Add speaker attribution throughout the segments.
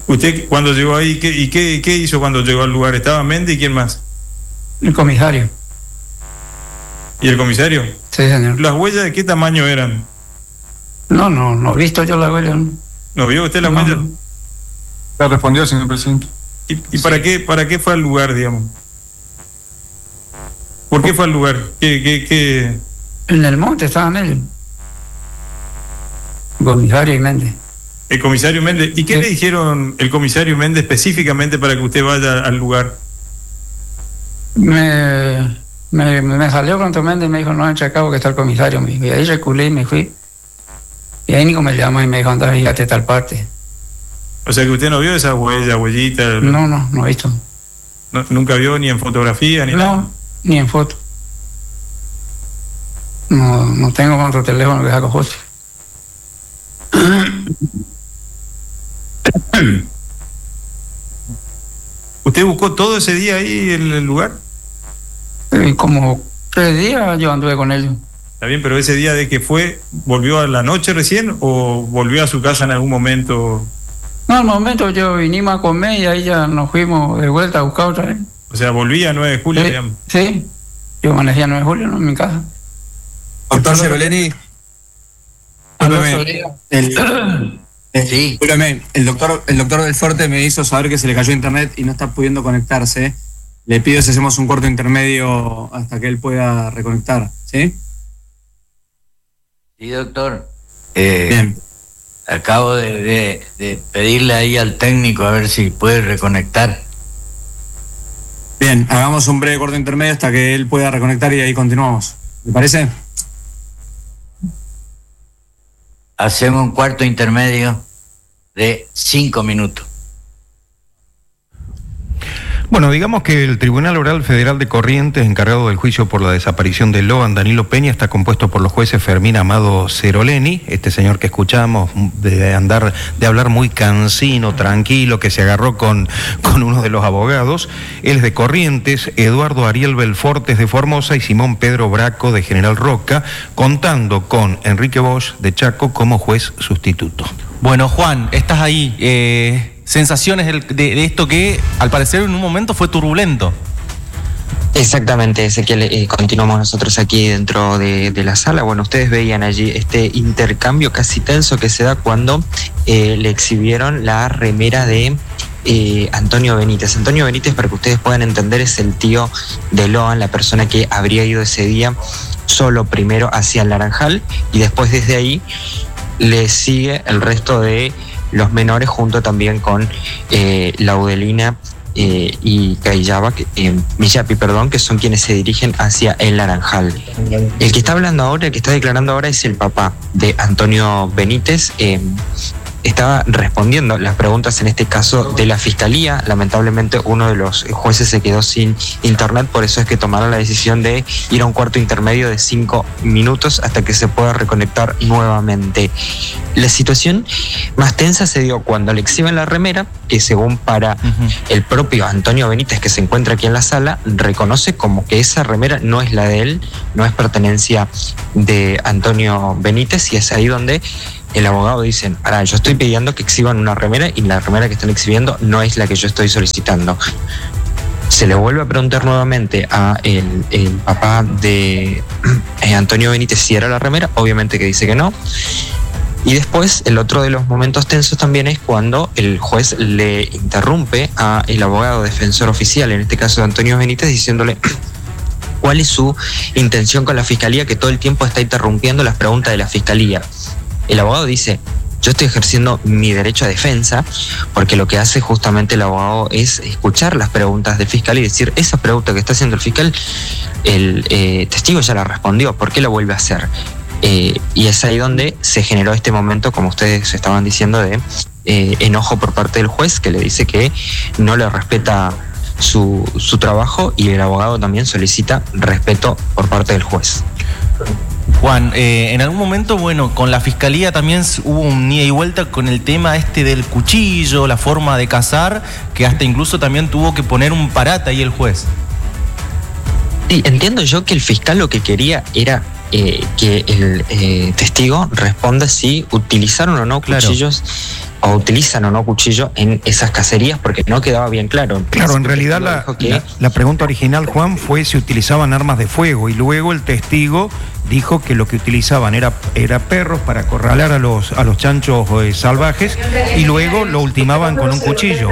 Speaker 1: ¿Usted cuando llegó ahí, qué hizo cuando llegó al lugar? ¿Estaba Méndez y quién más?
Speaker 2: El comisario.
Speaker 1: ¿Y el comisario?
Speaker 2: Sí, señor.
Speaker 1: ¿Las huellas de qué tamaño eran?
Speaker 2: No he visto yo la huella.
Speaker 1: ¿No vio usted las huellas?
Speaker 3: Le respondió, señor presidente.
Speaker 1: ¿Y para qué fue al lugar, digamos? ¿Por qué fue al lugar? ¿Qué?
Speaker 2: En el monte estaban ellos. Comisario y Méndez.
Speaker 1: El comisario Méndez. ¿Y qué
Speaker 2: Sí.
Speaker 1: le dijeron el comisario Méndez específicamente para que usted vaya al lugar?
Speaker 2: Me salió pronto Méndez y me dijo, no, entra acá porque está el comisario. Me dijo, y ahí reculé y me fui. Y ahí Nico me llamó y me dijo, anda, fíjate tal parte.
Speaker 1: O sea que usted no vio esas huellitas.
Speaker 2: No he visto.
Speaker 1: Nunca vio ni en fotografía ni nada.
Speaker 2: No, ni en foto. No tengo otro teléfono que saco José.
Speaker 1: ¿Usted buscó todo ese día ahí en el lugar?
Speaker 2: Y como 3 días yo anduve con ellos.
Speaker 1: Está bien, pero ese día de que fue, ¿volvió a la noche recién o volvió a su casa en algún momento?
Speaker 2: No, al momento yo vinimos a comer y ahí ya nos fuimos de vuelta a buscar otra vez.
Speaker 1: O sea, volvía a 9 de julio,
Speaker 2: Sí,
Speaker 1: digamos.
Speaker 2: sí. Yo manejé a 9 de julio, ¿no? En mi casa.
Speaker 4: Doctor Ceroleni,
Speaker 5: Sí.
Speaker 4: discúlpeme, el doctor Del Forte me hizo saber que se le cayó internet y no está pudiendo conectarse. Le pido si hacemos un corto intermedio hasta que él pueda reconectar, ¿sí?
Speaker 5: Sí, doctor.
Speaker 4: Bien.
Speaker 5: Acabo de pedirle ahí al técnico a ver si puede reconectar.
Speaker 4: Bien, hagamos un breve corto intermedio hasta que él pueda reconectar y ahí continuamos. ¿Le parece?
Speaker 5: Hacemos un cuarto intermedio de 5 minutos.
Speaker 6: Bueno, digamos que el Tribunal Oral Federal de Corrientes, encargado del juicio por la desaparición de Loan Danilo Peña, está compuesto por los jueces Fermín Amado Ceroleni, este señor que escuchamos de hablar muy cansino, tranquilo, que se agarró con uno de los abogados. Él es de Corrientes, Eduardo Ariel Belfortes de Formosa y Simón Pedro Braco de General Roca, contando con Enrique Bosch de Chaco como juez sustituto.
Speaker 7: Bueno, Juan, estás ahí. Sensaciones de esto que al parecer en un momento fue turbulento.
Speaker 8: Exactamente, Ezequiel, continuamos nosotros aquí dentro de la sala. Bueno, ustedes veían allí este intercambio casi tenso que se da cuando le exhibieron la remera de Antonio Benítez. Antonio Benítez, para que ustedes puedan entender, es el tío de Loan, la persona que habría ido ese día solo primero hacia el Naranjal y después desde ahí le sigue el resto de los menores junto también con Laudelina y Millapi, que son quienes se dirigen hacia el Naranjal. El que está hablando ahora, el que está declarando ahora es el papá de Antonio Benítez. Estaba respondiendo las preguntas en este caso de la fiscalía. Lamentablemente uno de los jueces se quedó sin internet, por eso es que tomaron la decisión de ir a un cuarto intermedio de 5 minutos hasta que se pueda reconectar nuevamente. La situación más tensa se dio cuando le exhiben la remera, que según para el propio Antonio Benítez, que se encuentra aquí en la sala, reconoce como que esa remera no es la de él, no es pertenencia de Antonio Benítez, y es ahí donde el abogado dice, ahora yo estoy pidiendo que exhiban una remera y la remera que están exhibiendo no es la que yo estoy solicitando. Se le vuelve a preguntar nuevamente a el papá de Antonio Benítez si era la remera, obviamente que dice que no. Y después el otro de los momentos tensos también es cuando el juez le interrumpe a el abogado defensor oficial, en este caso de Antonio Benítez, diciéndole cuál es su intención con la fiscalía, que todo el tiempo está interrumpiendo las preguntas de la fiscalía. El abogado dice, yo estoy ejerciendo mi derecho a defensa, porque lo que hace justamente el abogado es escuchar las preguntas del fiscal y decir, esa pregunta que está haciendo el fiscal, el testigo ya la respondió, ¿por qué la vuelve a hacer? Y es ahí donde se generó este momento, como ustedes estaban diciendo, de enojo por parte del juez, que le dice que no le respeta su trabajo, y el abogado también solicita respeto por parte del juez.
Speaker 7: Juan, en algún momento, bueno, con la fiscalía también hubo un ida y vuelta con el tema del cuchillo, la forma de cazar, que hasta incluso también tuvo que poner un parate ahí el juez.
Speaker 8: Sí, entiendo yo que el fiscal lo que quería era que el testigo responda si utilizaron o no cuchillos o utilizan o no cuchillo en esas cacerías, porque no quedaba bien claro.
Speaker 6: Claro, en realidad la pregunta original, Juan, fue si utilizaban armas de fuego, y luego el testigo dijo que lo que utilizaban era perros para acorralar a los chanchos salvajes, y luego lo ultimaban con un cuchillo.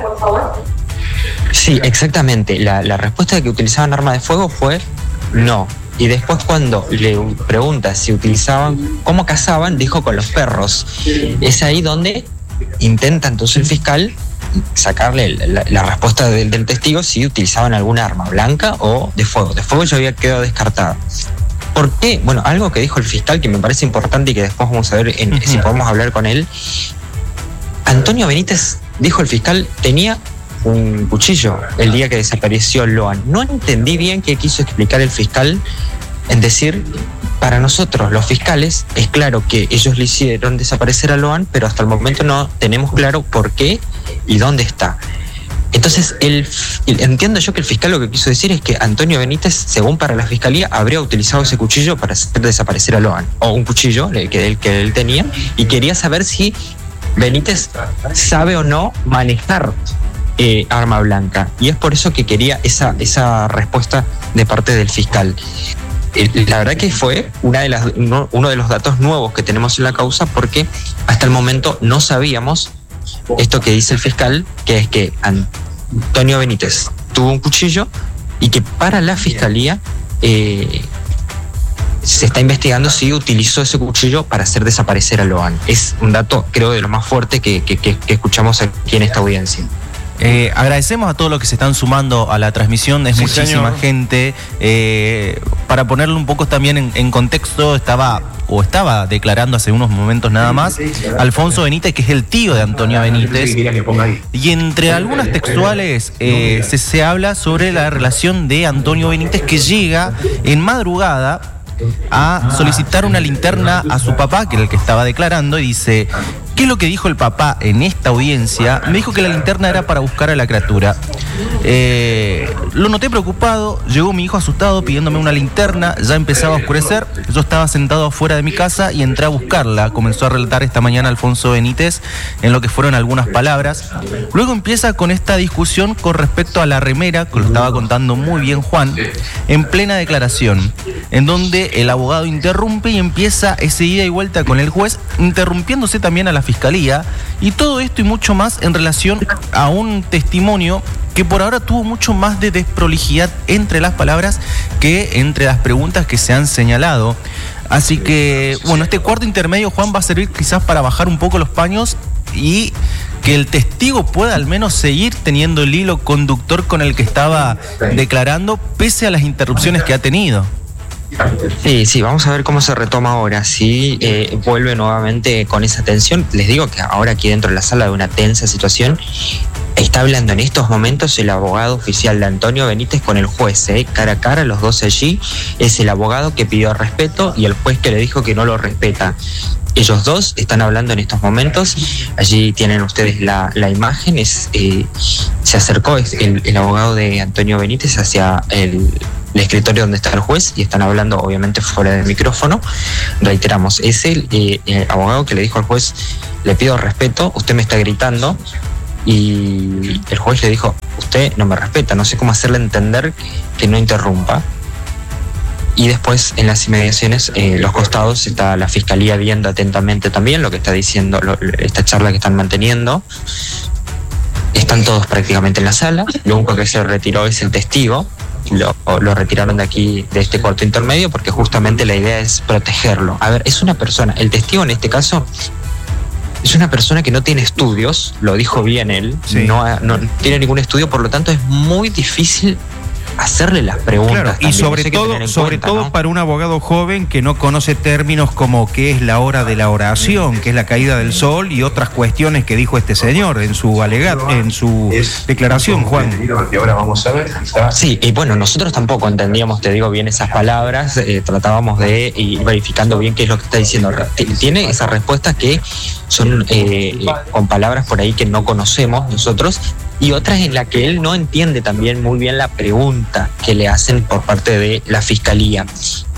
Speaker 8: Sí, exactamente. La respuesta de que utilizaban armas de fuego fue no. Y después, cuando le pregunta si utilizaban, cómo cazaban, dijo con los perros. Es ahí donde intenta entonces el fiscal sacarle la respuesta del testigo si utilizaban alguna arma blanca o de fuego. De fuego ya había quedado descartado. ¿Por qué? Bueno, algo que dijo el fiscal que me parece importante y que después vamos a ver si podemos hablar con él. Antonio Benítez, dijo el fiscal, tenía un cuchillo el día que desapareció Loan. No entendí bien qué quiso explicar el fiscal en decir, para nosotros los fiscales es claro que ellos le hicieron desaparecer a Loan, pero hasta el momento no tenemos claro por qué y dónde está. Entonces, entiendo yo que el fiscal lo que quiso decir es que Antonio Benítez, según para la fiscalía, habría utilizado ese cuchillo para hacer desaparecer a Loan, o un cuchillo que él tenía, y quería saber si Benítez sabe o no manejar arma blanca, y es por eso que quería esa respuesta de parte del fiscal. La verdad que fue uno de los datos nuevos que tenemos en la causa, porque hasta el momento no sabíamos esto que dice el fiscal, que es que Antonio Benítez tuvo un cuchillo y que para la fiscalía se está investigando si utilizó ese cuchillo para hacer desaparecer a Loan. Es un dato, creo, de lo más fuerte que escuchamos aquí en esta audiencia.
Speaker 7: Agradecemos a todos los que se están sumando a la transmisión, es muchísima gente. Para ponerlo un poco también en contexto, estaba declarando hace unos momentos nada más Alfonso Benítez, que es el tío de Antonio Benítez, y entre algunas textuales se habla sobre la relación de Antonio Benítez, que llega en madrugada a solicitar una linterna a su papá, que era el que estaba declarando, y dice: ¿qué es lo que dijo el papá en esta audiencia? Me dijo que la linterna era para buscar a la criatura. Lo noté preocupado, llegó mi hijo asustado pidiéndome una linterna, ya empezaba a oscurecer, yo estaba sentado afuera de mi casa y entré a buscarla, comenzó a relatar esta mañana Alfonso Benítez en lo que fueron algunas palabras. Luego empieza con esta discusión con respecto a la remera, que lo estaba contando muy bien Juan, en plena declaración, en donde el abogado interrumpe y empieza ese ida y vuelta con el juez, interrumpiéndose también a la fiscalía, y todo esto y mucho más en relación a un testimonio que por ahora tuvo mucho más de desprolijidad entre las palabras que entre las preguntas que se han señalado. Así que, bueno, este cuarto intermedio, Juan, va a servir quizás para bajar un poco los paños y que el testigo pueda al menos seguir teniendo el hilo conductor con el que estaba declarando, pese a las interrupciones que ha tenido.
Speaker 8: Sí, vamos a ver cómo se retoma ahora, si vuelve nuevamente con esa tensión. Les digo que ahora aquí dentro de la sala de una tensa situación, está hablando en estos momentos el abogado oficial de Antonio Benítez con el juez, cara a cara, los dos allí. Es el abogado que pidió respeto y el juez que le dijo que no lo respeta. Ellos dos están hablando en estos momentos. Allí tienen ustedes la imagen. Se acercó el abogado de Antonio Benítez hacia el escritorio donde está el juez y están hablando obviamente fuera del micrófono. Reiteramos, es el abogado que le dijo al juez: le pido respeto, usted me está gritando. Y el juez le dijo: usted no me respeta, no sé cómo hacerle entender que no interrumpa. Y después, en las inmediaciones, los costados, está la fiscalía viendo atentamente también lo que está diciendo, esta charla que están manteniendo. Están todos prácticamente en la sala. Lo único que se retiró es el testigo. Lo retiraron de aquí, de este cuarto intermedio, porque justamente la idea es protegerlo. A ver, es una persona, el testigo en este caso es una persona que no tiene estudios, lo dijo bien él, sí. No tiene ningún estudio, por lo tanto es muy difícil hacerle las preguntas.
Speaker 6: Claro, y sobre todo ¿no? Para un abogado joven que no conoce términos como qué es la hora de la oración, qué es la caída del sol y otras cuestiones que dijo este señor en su declaración, Juan.
Speaker 8: Que ahora vamos a ver. Sí, y bueno, nosotros tampoco entendíamos, te digo bien, esas palabras, tratábamos de ir verificando bien qué es lo que está diciendo. Tiene esas respuestas que son con palabras por ahí que no conocemos nosotros, y otras en las que él no entiende también muy bien la pregunta que le hacen por parte de la fiscalía.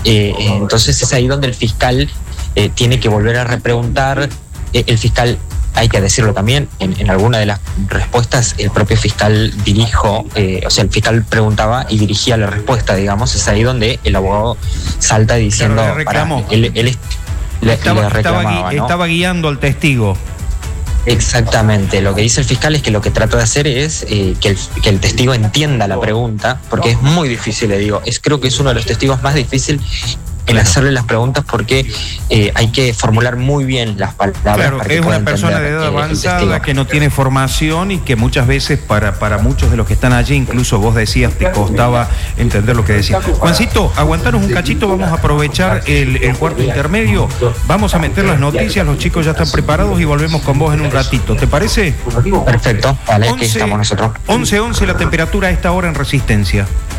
Speaker 8: Entonces es ahí donde el fiscal tiene que volver a repreguntar. El fiscal hay que decirlo también, en alguna de las respuestas el propio fiscal el fiscal preguntaba y dirigía la respuesta, digamos, es ahí donde el abogado salta diciendo,
Speaker 6: Claro, le reclamó.
Speaker 8: le reclamaba, ¿no?
Speaker 6: Estaba guiando al testigo.
Speaker 8: Exactamente, lo que dice el fiscal es que lo que trata de hacer es que el testigo entienda la pregunta, porque es muy difícil, le digo, creo que es uno de los testigos más difíciles en hacerle las preguntas, porque hay que formular muy bien las palabras.
Speaker 6: Claro,
Speaker 8: para que
Speaker 6: es
Speaker 8: pueda
Speaker 6: una persona de
Speaker 8: entender
Speaker 6: edad
Speaker 8: el
Speaker 6: avanzada
Speaker 8: testigo.
Speaker 6: que no tiene formación y que muchas veces para muchos de los que están allí, incluso vos decías, te costaba entender lo que decías. Juancito, aguantanos un cachito, vamos a aprovechar el cuarto intermedio, vamos a meter las noticias, los chicos ya están preparados y volvemos con vos en un ratito, ¿te parece?
Speaker 8: Perfecto, vale, aquí estamos nosotros.
Speaker 6: 11:11 la temperatura a esta hora en Resistencia.